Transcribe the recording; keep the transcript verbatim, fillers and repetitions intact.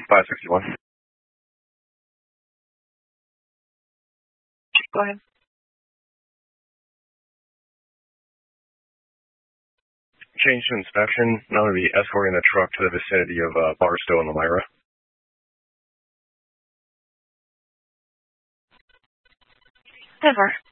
five sixty-one. Go ahead. Change to inspection. Now we'll be escorting the truck to the vicinity of uh, Barstow and Elmira. Never.